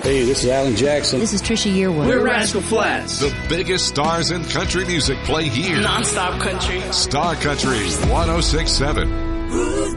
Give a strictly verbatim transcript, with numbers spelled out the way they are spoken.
Hey, this is Alan Jackson. This is Trisha Yearwood. We're Rascal Flatts. The biggest stars in country music play here. Non-stop country. Star Country one oh six point seven.